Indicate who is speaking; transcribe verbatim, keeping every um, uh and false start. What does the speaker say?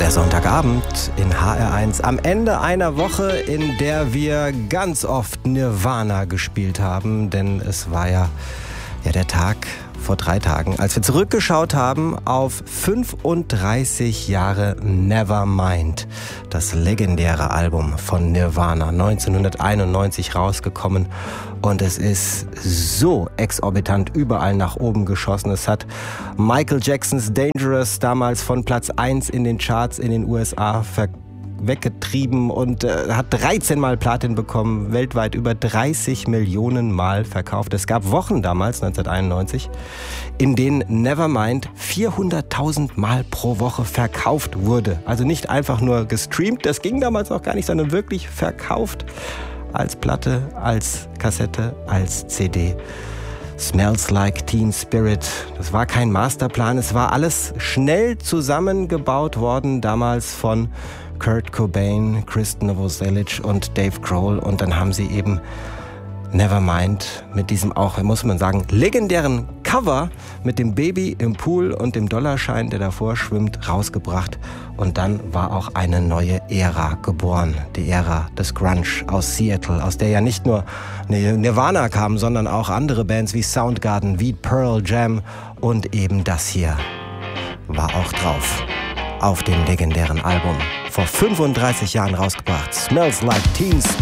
Speaker 1: der Sonntagabend in H R eins am Ende einer Woche, in der wir ganz oft Nirvana gespielt haben, denn es war ja, ja der Tag vor drei Tagen, als wir zurückgeschaut haben auf fünfunddreißig Jahre Nevermind, das legendäre Album von Nirvana, neunzehnhunderteinundneunzig rausgekommen, und es ist so exorbitant überall nach oben geschossen. Es hat Michael Jacksons Dangerous damals von Platz eins in den Charts in den U S A verkauft, weggetrieben und äh, hat dreizehn Mal Platin bekommen, weltweit über dreißig Millionen Mal verkauft. Es gab Wochen damals, neunzehnhunderteinundneunzig, in denen Nevermind vierhunderttausend Mal pro Woche verkauft wurde. Also nicht einfach nur gestreamt, das ging damals noch gar nicht, sondern wirklich verkauft als Platte, als Kassette, als C D. Smells Like Teen Spirit. Das war kein Masterplan, es war alles schnell zusammengebaut worden, damals von Kurt Cobain, Chris Novoselic und Dave Grohl, und dann haben sie eben Nevermind mit diesem auch, muss man sagen, legendären Cover mit dem Baby im Pool und dem Dollarschein, der davor schwimmt, rausgebracht, und dann war auch eine neue Ära geboren, die Ära des Grunge aus Seattle, aus der ja nicht nur Nirvana kam, sondern auch andere Bands wie Soundgarden, wie Pearl Jam, und eben das hier war auch drauf auf dem legendären Album, vor fünfunddreißig Jahren rausgebracht, Smells Like Teen Spirit.